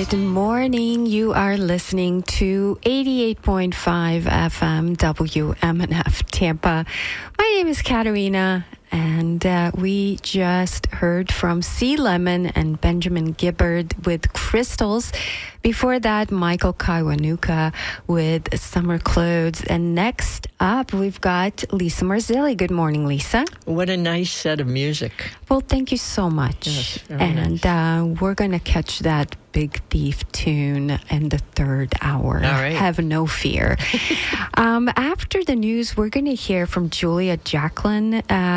Good morning. You are listening to 88.5 FM WMNF Tampa. My name is Katerina, and we just heard from C. Lemon and Benjamin Gibbard with Crystals. Before that, Michael Kiwanuka with Summer Clothes. And next up, we've got Lisa Marzilli. Good morning, Lisa. What a nice set of music. Well, thank you so much. Yes, and nice. We're going to catch that Big Thief tune in the third hour. All right. Have no fear. After the news, we're going to hear from Julia Jacqueline.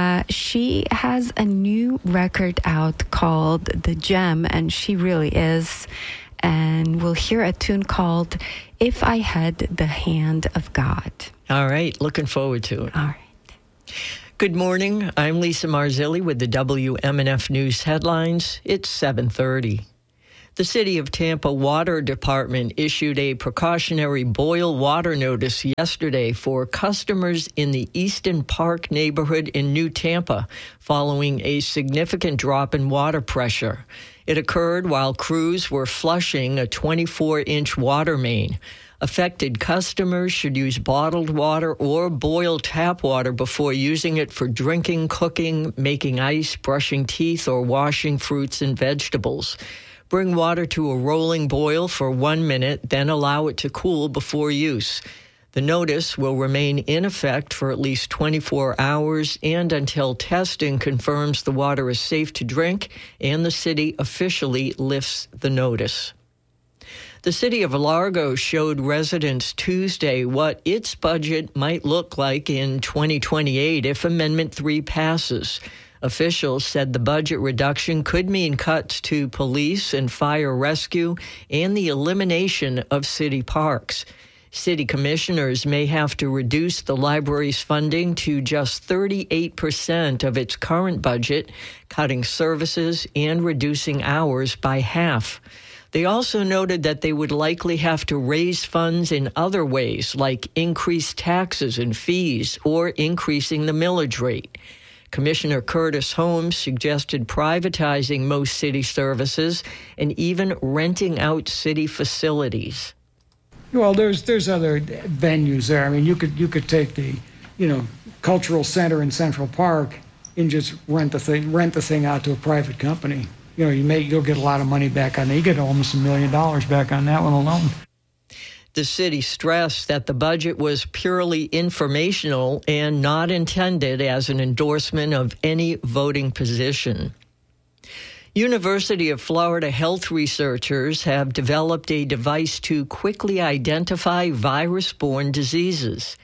She has a new record out called The Gem, and she really is. And we'll hear a tune called If I Had the Hand of God. All right, looking forward to it. All right. Good morning. I'm Lisa Marzilli with the WMNF News headlines. It's 7:30. The City of Tampa Water Department issued a precautionary boil water notice yesterday for customers in the Easton Park neighborhood in New Tampa following a significant drop in water pressure. It occurred while crews were flushing a 24-inch water main. Affected customers should use bottled water or boiled tap water before using it for drinking, cooking, making ice, brushing teeth, or washing fruits and vegetables. Bring water to a rolling boil for 1 minute, then allow it to cool before use. The notice will remain in effect for at least 24 hours and until testing confirms the water is safe to drink and the city officially lifts the notice. The city of Largo showed residents Tuesday what its budget might look like in 2028 if Amendment 3 passes. Officials said the budget reduction could mean cuts to police and fire rescue and the elimination of city parks. City commissioners may have to reduce the library's funding to just 38% of its current budget, cutting services and reducing hours by half. They also noted that they would likely have to raise funds in other ways, like increase taxes and fees or increasing the millage rate. Commissioner Curtis Holmes suggested privatizing most city services and even renting out city facilities. Well, there's other venues there. I mean, you could take the, cultural center in Central Park and just rent the thing out to a private company. You'll get a lot of money back on that. You get almost $1 million back on that one alone. The city stressed that the budget was purely informational and not intended as an endorsement of any voting position. University of Florida health researchers have developed a device to quickly identify virus-borne diseases.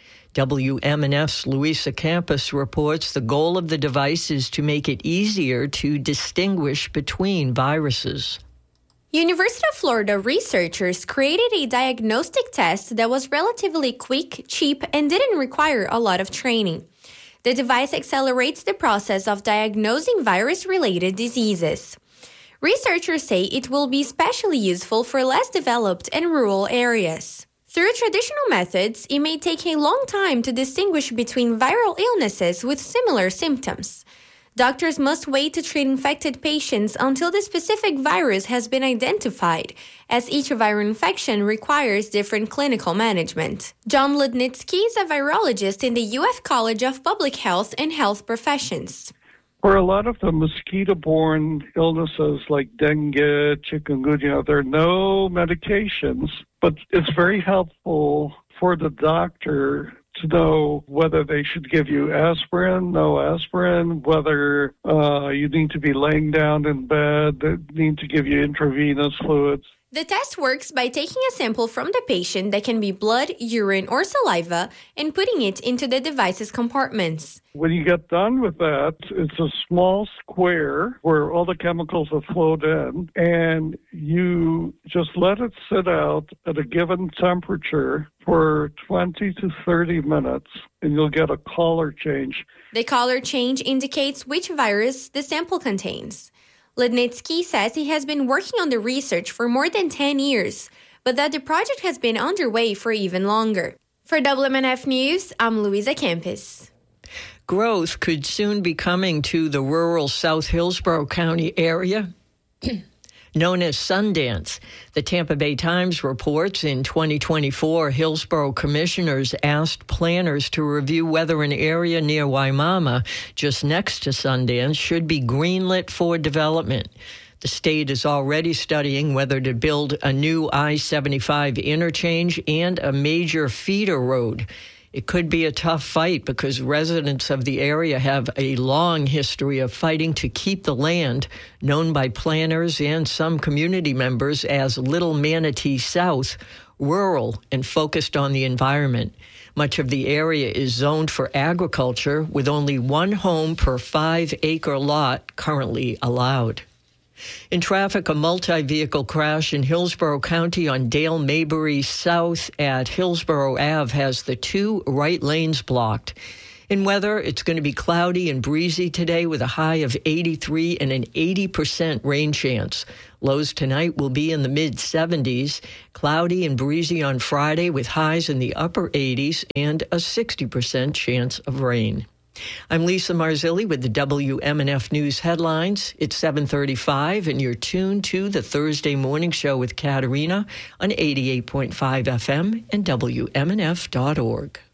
WMNF's Louisa Campos reports the goal of the device is to make it easier to distinguish between viruses. University of Florida researchers created a diagnostic test that was relatively quick, cheap, and didn't require a lot of training. The device accelerates the process of diagnosing virus-related diseases. Researchers say it will be especially useful for less developed and rural areas. Through traditional methods, it may take a long time to distinguish between viral illnesses with similar symptoms. Doctors must wait to treat infected patients until the specific virus has been identified, as each viral infection requires different clinical management. John Ludnitsky is a virologist in the UF College of Public Health and Health Professions. For a lot of the mosquito-borne illnesses like dengue, chikungunya, there are no medications, but it's very helpful for the doctor to know whether they should give you aspirin, no aspirin, whether you need to be laying down in bed, they need to give you intravenous fluids. The test works by taking a sample from the patient that can be blood, urine, or saliva and putting it into the device's compartments. When you get done with that, it's a small square where all the chemicals have flowed in, and you just let it sit out at a given temperature for 20 to 30 minutes, and you'll get a color change. The color change indicates which virus the sample contains. Ludnitsky says he has been working on the research for more than 10 years, but that the project has been underway for even longer. For WMNF News, I'm Louisa Campos. Growth could soon be coming to the rural South Hillsborough County area. known as Sundance. The Tampa Bay Times reports in 2024, Hillsborough commissioners asked planners to review whether an area near Waimama, just next to Sundance, should be greenlit for development. The state is already studying whether to build a new I-75 interchange and a major feeder road. It could be a tough fight because residents of the area have a long history of fighting to keep the land, known by planners and some community members as Little Manatee South, rural and focused on the environment. Much of the area is zoned for agriculture, with only one home per 5-acre lot currently allowed. In traffic, a multi-vehicle crash in Hillsborough County on Dale Mabry South at Hillsborough Ave has the two right lanes blocked. In weather, it's going to be cloudy and breezy today with a high of 83 and an 80% rain chance. Lows tonight will be in the mid-70s, cloudy and breezy on Friday with highs in the upper 80s and a 60% chance of rain. I'm Lisa Marzilli with the WMNF News headlines. It's 7:35, and you're tuned to the Thursday Morning Show with Katerina on 88.5 FM and WMNF.org.